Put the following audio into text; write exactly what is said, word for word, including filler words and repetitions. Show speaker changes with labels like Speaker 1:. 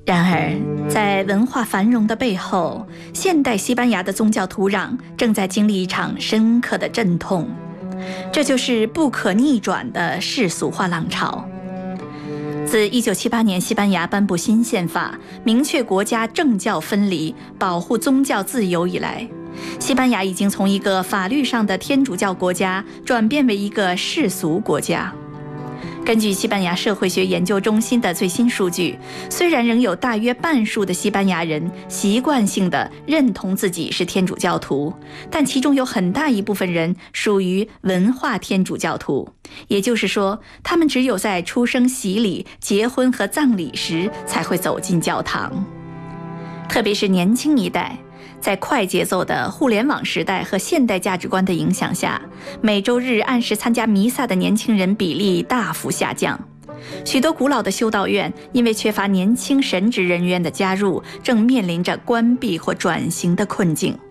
Speaker 1: 然而，在文化繁荣的背后，现代西班牙的宗教土壤正在经历一场深刻的阵痛，这就是不可逆转的世俗化浪潮。自一九七八年西班牙颁布新宪法，明确国家政教分离，保护宗教自由以来，西班牙已经从一个法律上的天主教国家转变为一个世俗国家。根据西班牙社会学研究中心的最新数据，虽然仍有大约半数的西班牙人习惯性地认同自己是天主教徒，但其中有很大一部分人属于文化天主教徒，也就是说，他们只有在出生洗礼、结婚和葬礼时才会走进教堂。特别是年轻一代，在快节奏的互联网时代和现代价值观的影响下，每周日按时参加弥撒的年轻人比例大幅下降。许多古老的修道院因为缺乏年轻神职人员的加入，正面临着关闭或转型的困境。